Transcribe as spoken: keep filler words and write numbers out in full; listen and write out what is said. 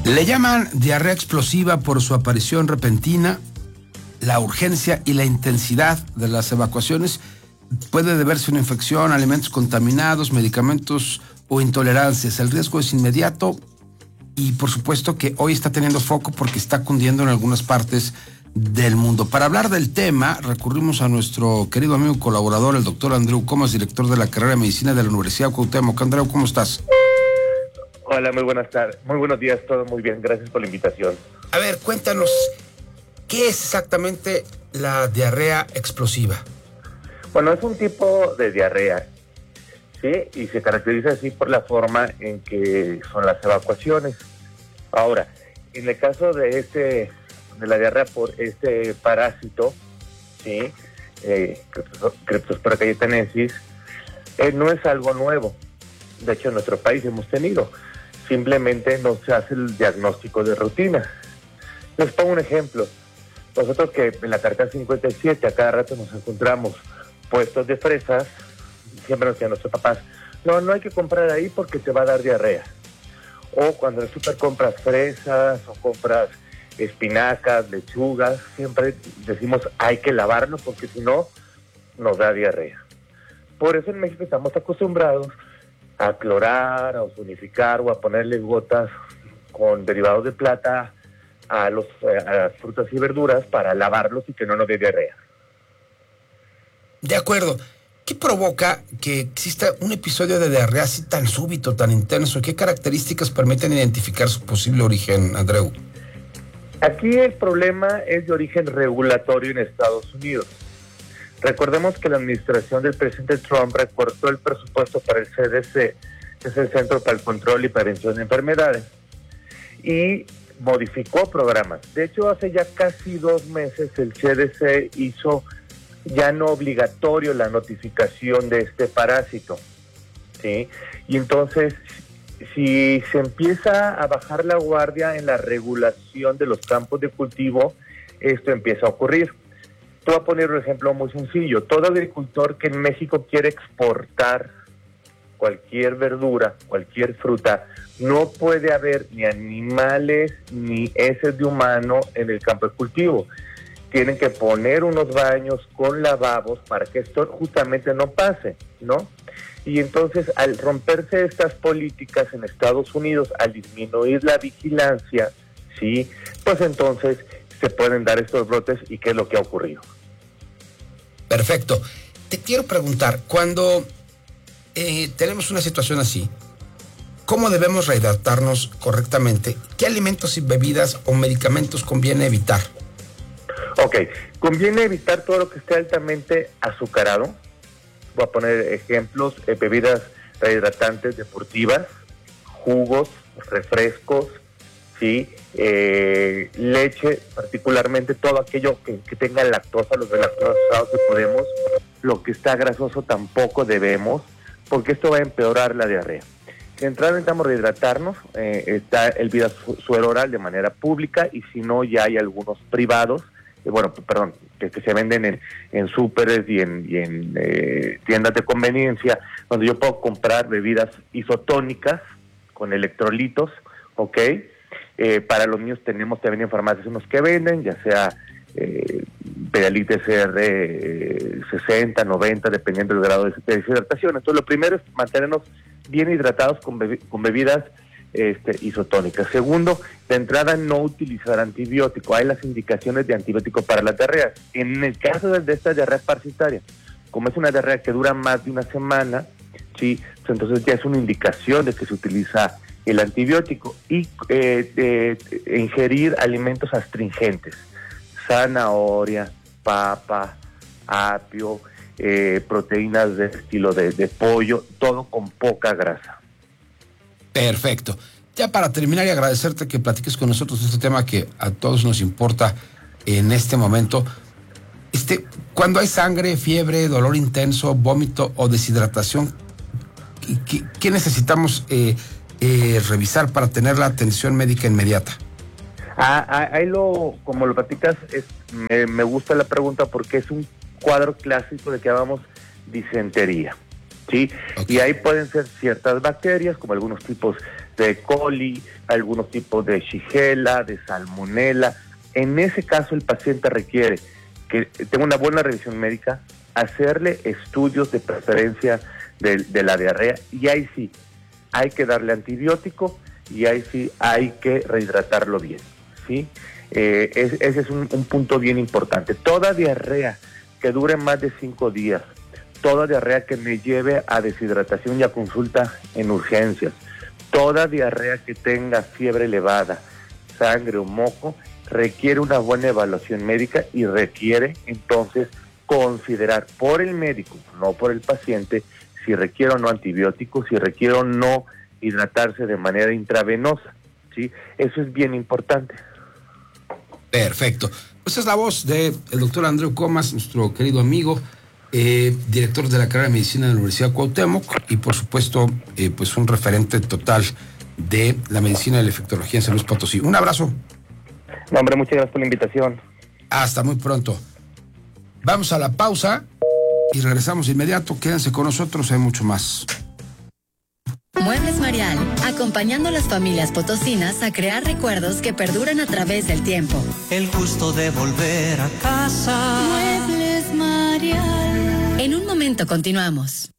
Le llaman diarrea explosiva por su aparición repentina. La urgencia y la intensidad de las evacuaciones puede deberse a una infección, alimentos contaminados, medicamentos o intolerancias. El riesgo es inmediato y por supuesto que hoy está teniendo foco porque está cundiendo en algunas partes del mundo. Para hablar del tema, recurrimos a nuestro querido amigo colaborador, el doctor Andreu Comas, director de la carrera de Medicina de la Universidad Cuauhtémoc. Andreu, ¿cómo estás? Hola, muy buenas tardes, muy buenos días, todo muy bien, gracias por la invitación. A ver, cuéntanos, ¿qué es exactamente la diarrea explosiva? Bueno, es un tipo de diarrea, ¿sí? Y se caracteriza así por la forma en que son las evacuaciones. Ahora, en el caso de este, de la diarrea por este parásito, ¿sí? Eh, Cryptospora cayetanensis, eh, no es algo nuevo. De hecho, en nuestro país hemos tenido. Simplemente no se hace el diagnóstico de rutina. Les pongo un ejemplo. Nosotros que en la carretera cincuenta y siete a cada rato nos encontramos puestos de fresas, siempre nos decían nuestros papás, no, no hay que comprar ahí porque te va a dar diarrea. O cuando en el súper compras fresas o compras espinacas, lechugas, siempre decimos hay que lavarlo porque si no, nos da diarrea. Por eso en México estamos acostumbrados a clorar, a ozonificar o a ponerle gotas con derivados de plata a, los, a las frutas y verduras para lavarlos y que no nos dé diarrea. De acuerdo. ¿Qué provoca que exista un episodio de diarrea así tan súbito, tan intenso? ¿Qué características permiten identificar su posible origen, Andreu? Aquí el problema es de origen regulatorio en Estados Unidos. Recordemos que la administración del presidente Trump recortó el presupuesto para el C D C, que es el Centro para el Control y Prevención de Enfermedades, y modificó programas. De hecho, hace ya casi dos meses el C D C hizo ya no obligatorio la notificación de este parásito, ¿sí? Y entonces, si se empieza a bajar la guardia en la regulación de los campos de cultivo, esto empieza a ocurrir. Te voy a poner un ejemplo muy sencillo. Todo agricultor que en México quiere exportar cualquier verdura, cualquier fruta, no puede haber ni animales ni heces de humano en el campo de cultivo. Tienen que poner unos baños con lavabos para que esto justamente no pase, ¿no? Y entonces, al romperse estas políticas en Estados Unidos, al disminuir la vigilancia, sí, pues entonces se pueden dar estos brotes. ¿Y qué es lo que ha ocurrido? Perfecto. Te quiero preguntar, cuando eh, tenemos una situación así, ¿cómo debemos rehidratarnos correctamente? ¿Qué alimentos y bebidas o medicamentos conviene evitar? Ok, conviene evitar todo lo que esté altamente azucarado. Voy a poner ejemplos, eh, bebidas rehidratantes deportivas, jugos, refrescos, ¿sí? Eh, leche, particularmente todo aquello que, que tenga lactosa, los lactosados que podemos, lo que está grasoso tampoco debemos, porque esto va a empeorar la diarrea. De entrada necesitamos rehidratarnos, eh, está el Vida Suero Oral de manera pública y si no ya hay algunos privados, eh, bueno, perdón, que, que se venden en, en súperes y en, y en eh, tiendas de conveniencia, donde yo puedo comprar bebidas isotónicas con electrolitos, ¿ok? Eh, para los niños tenemos también en farmacias unos que venden, ya sea eh, Pedialyte C R eh, sesenta, noventa, dependiendo del grado de deshidratación. Entonces lo primero es mantenernos bien hidratados con, bebi- con bebidas este, isotónicas. Segundo, de entrada no utilizar antibiótico. Hay las indicaciones de antibiótico para las diarreas. En el caso de, de esta diarrea parasitaria, como es una diarrea que dura más de una semana, sí, pues entonces ya es una indicación de que se utiliza el antibiótico y eh, eh, ingerir alimentos astringentes, zanahoria, papa, apio, eh, proteínas de estilo de, de pollo, todo con poca grasa. Perfecto. Ya para terminar y agradecerte que platiques con nosotros este tema que a todos nos importa en este momento. Este, cuando hay sangre, fiebre, dolor intenso, vómito o deshidratación, ¿qué, qué necesitamos eh, eh, revisar para tener la atención médica inmediata? Ah, ah, ahí lo, como lo platicas, es, me, me gusta la pregunta porque es un cuadro clásico de que llamamos disentería, ¿sí? Okay. Y ahí pueden ser ciertas bacterias, como algunos tipos de E. coli, algunos tipos de Shigella, de Salmonella. En ese caso el paciente requiere que tenga una buena revisión médica, hacerle estudios de preferencia de, de la diarrea, y ahí sí hay que darle antibiótico y ahí sí hay que rehidratarlo bien, ¿sí? Eh, es, ese es un, un punto bien importante. Toda diarrea que dure más de cinco días, toda diarrea que me lleve a deshidratación y a consulta en urgencias, toda diarrea que tenga fiebre elevada, sangre o moco, requiere una buena evaluación médica y requiere entonces considerar por el médico, no por el paciente, si requiere o no antibióticos, si requiere o no hidratarse de manera intravenosa, ¿sí? Eso es bien importante. Perfecto. Pues es la voz del doctor Andreu Comas, nuestro querido amigo, eh, director de la carrera de Medicina de la Universidad Cuauhtémoc y por supuesto eh, pues un referente total de la medicina y la infectología en San Luis Potosí. Un abrazo. No, hombre, muchas gracias por la invitación. Hasta muy pronto. Vamos a la pausa y regresamos de inmediato. Quédense con nosotros, hay mucho más. Muebles Marial, acompañando a las familias potosinas a crear recuerdos que perduran a través del tiempo. El gusto de volver a casa. Muebles Marial. En un momento continuamos.